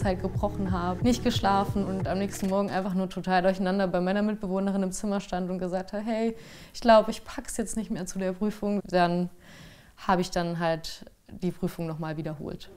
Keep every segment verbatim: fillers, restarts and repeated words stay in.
Zeit gebrochen habe, nicht geschlafen und am nächsten Morgen einfach nur total durcheinander bei meiner Mitbewohnerin im Zimmer stand und gesagt habe, hey, ich glaube, ich pack's jetzt nicht mehr zu der Prüfung. Dann habe ich dann halt die Prüfung nochmal wiederholt.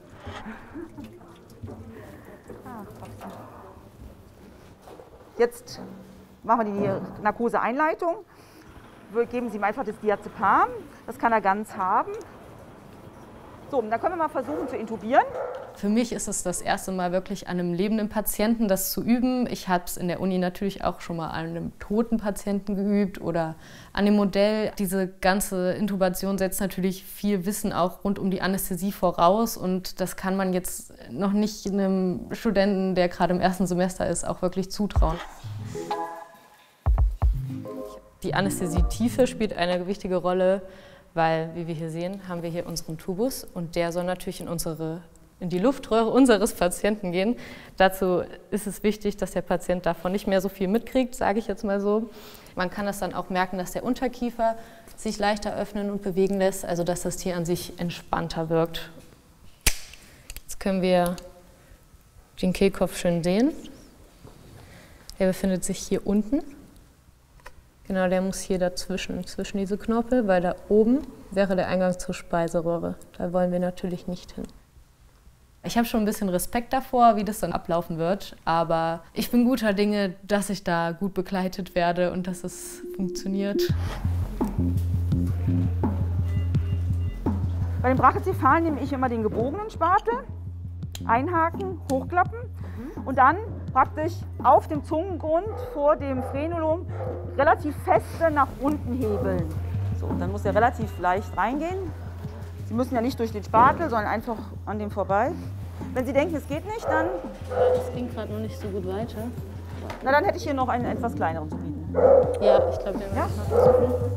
Jetzt machen wir die Narkoseeinleitung. Wir geben Sie ihm einfach das Diazepam. Das kann er ganz haben. So, und dann können wir mal versuchen zu intubieren. Für mich ist es das erste Mal wirklich an einem lebenden Patienten das zu üben. Ich habe es in der Uni natürlich auch schon mal an einem toten Patienten geübt oder an dem Modell. Diese ganze Intubation setzt natürlich viel Wissen auch rund um die Anästhesie voraus und das kann man jetzt noch nicht einem Studenten, der gerade im ersten Semester ist, auch wirklich zutrauen. Die Anästhesietiefe spielt eine wichtige Rolle, weil, wie wir hier sehen, haben wir hier unseren Tubus und der soll natürlich in, unsere, in die Luftröhre unseres Patienten gehen. Dazu ist es wichtig, dass der Patient davon nicht mehr so viel mitkriegt, sage ich jetzt mal so. Man kann das dann auch merken, dass der Unterkiefer sich leichter öffnen und bewegen lässt, also dass das Tier an sich entspannter wirkt. Jetzt können wir den Kehlkopf schön sehen. Der befindet sich hier unten. Genau, der muss hier dazwischen, zwischen diese Knorpel, weil da oben wäre der Eingang zur Speiseröhre. Da wollen wir natürlich nicht hin. Ich habe schon ein bisschen Respekt davor, wie das dann ablaufen wird, aber ich bin guter Dinge, dass ich da gut begleitet werde und dass es funktioniert. Bei den Brachycephalen nehme ich immer den gebogenen Spatel, einhaken, hochklappen und dann praktisch auf dem Zungengrund vor dem Frenulum relativ feste nach unten hebeln. So, und dann muss er relativ leicht reingehen. Sie müssen ja nicht durch den Spatel, sondern einfach an dem vorbei. Wenn Sie denken, es geht nicht, dann... Das ging gerade noch nicht so gut weiter. Na, dann hätte ich hier noch einen etwas kleineren zu bieten. Ja, ich glaube, der ja? will ich mal versuchen.